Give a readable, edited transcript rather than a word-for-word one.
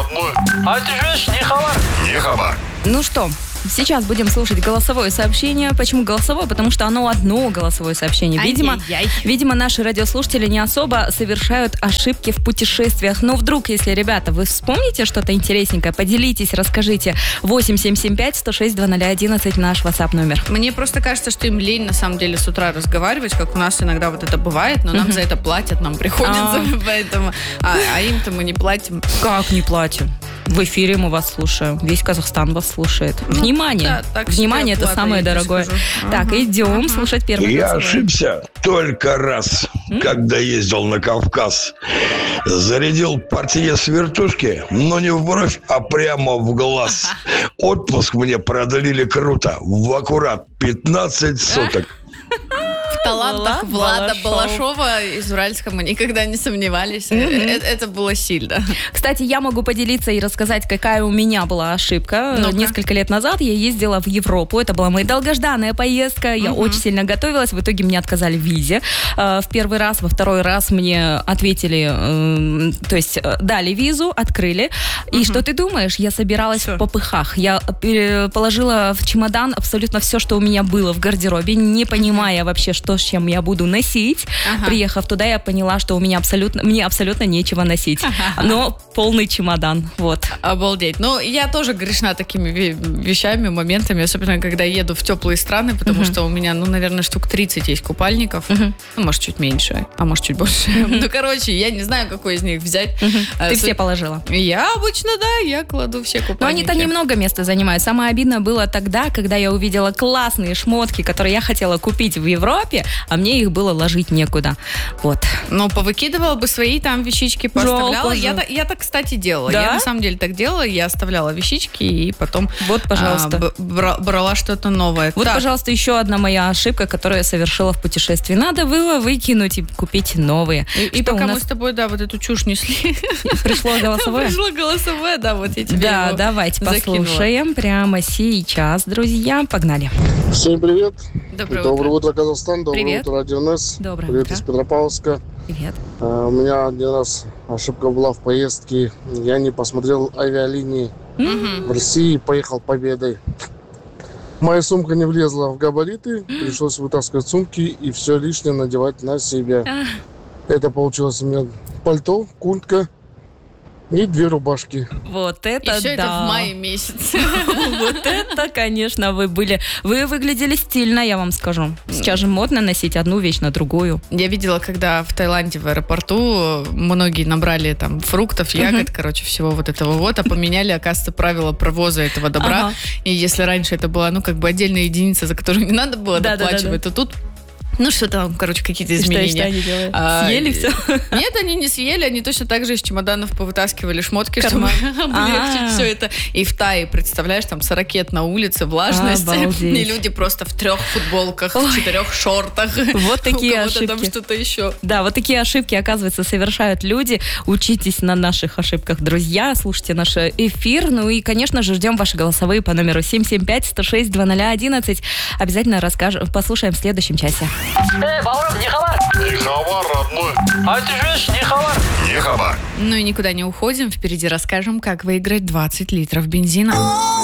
родной. А ты живешь не хабар? Не хабар. Ну что, сейчас будем слушать голосовое сообщение. Почему голосовое? Потому что оно одно голосовое сообщение. Видимо, наши радиослушатели не особо совершают ошибки в путешествиях. Но вдруг, если, ребята, вы вспомните что-то интересненькое, поделитесь, расскажите. 8-7-7-5-106-2011 наш WhatsApp номер. Мне просто кажется, что им лень на самом деле с утра разговаривать, как у нас иногда вот это бывает, но нам за это платят, нам приходится, поэтому... А им-то мы не платим. Как не платим? В эфире мы вас слушаем. Весь Казахстан вас слушает. Внимание! Да, Внимание, это самое дорогое. Так, идем слушать первый Я голосовой. ошибся только раз, когда ездил на Кавказ. Зарядил портье с вертушки, но не в бровь, а прямо в глаз. Отпуск мне продлили круто, в аккурат 15 суток. В талантах Влада Балашова из Уральска мы никогда не сомневались. Это было сильно. Кстати, я могу поделиться и рассказать, какая у меня была ошибка. Ну-ка. Несколько лет назад я ездила в Европу. Это была моя долгожданная поездка. Я очень сильно готовилась. В итоге мне отказали в визе. В первый раз, во второй раз мне ответили, то есть дали визу, открыли. И что ты думаешь? Я собиралась в попыхах. Я положила в чемодан абсолютно все, что у меня было в гардеробе, не понимая вообще, что с чем я буду носить. Приехав туда, я поняла, что мне абсолютно нечего носить. Но полный чемодан. Вот. Обалдеть. Ну, я тоже грешна такими вещами, моментами, особенно когда еду в теплые страны, потому что у меня, наверное, штук 30 есть купальников. Ну, может, чуть меньше, а может, чуть больше. Ну, короче, я не знаю, какой из них взять. Ты все положила? Я обычно, да, я кладу все купальники. Но они-то немного места занимают. Самое обидное было тогда, когда я увидела классные шмотки, которые я хотела купить в Европе, а мне их было ложить некуда. Вот. Ну, повыкидывала бы свои там вещички, поставляла. Я так, кстати, делала. Да? Я на самом деле так делала. Я оставляла вещички и потом Вот, пожалуйста. брала что-то новое. Вот, Так. пожалуйста, еще одна моя ошибка, которую я совершила в путешествии. Надо было выкинуть и купить новые. И Что пока у мы нас с тобой, да, вот эту чушь несли. пришло голосовое? Пришло голосовое, да, вот я тебе Да, его давайте закинула. послушаем прямо сейчас, друзья. Погнали. Всем привет. Доброе утро. утро, Казахстан. Доброе Привет. утро, Радио НЕС. Доброе Привет утро. из Петропавловска. Привет. У меня один раз ошибка была в поездке. Я не посмотрел авиалинии в России и поехал Победой. Моя сумка не влезла в габариты. Пришлось вытаскивать сумки и все лишнее надевать на себя. Это получилось у меня пальто, куртка и 2 рубашки. Вот И это все да. это в мае месяце. Вот это, конечно, вы выглядели стильно, я вам скажу. Сейчас же модно носить одну вещь на другую. Я видела, когда в Таиланде в аэропорту многие набрали там фруктов, ягод, короче, всего вот этого вот, а поменяли, оказывается, правила провоза этого добра. Ага. И если раньше это была, как бы отдельная единица, за которую не надо было доплачивать, то тут что там, короче, какие-то изменения. Что они делают? Съели все? Нет, они не съели, они точно так же из чемоданов повытаскивали шмотки, чтобы Карман. облегчить все это. И в Тае, представляешь, там 40 на улице, влажность, Обалдеть. и люди просто в 3 футболках, в 4 шортах. Вот такие У кого-то там ошибки. что-то еще. Да, вот такие ошибки, оказывается, совершают люди. Учитесь на наших ошибках, друзья. Слушайте наш эфир. Ну и, конечно же, ждем ваши голосовые по номеру 775-106-2011. Обязательно послушаем в следующем часе. Баура, не хабар? Не хабар, родной. А ты живешь не хабар? Не хабар. Ну и никуда не уходим. Впереди расскажем, как выиграть 20 литров бензина.